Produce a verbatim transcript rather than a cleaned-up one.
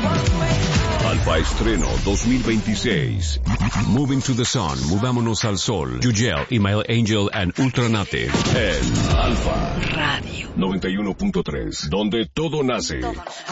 Alfa Estreno dos mil veintiséis. Moving to the Sun, Mudámonos al Sol, Yugel, Email Angel and Ultranative. En Alfa Radio noventa y uno punto tres, donde todo nace.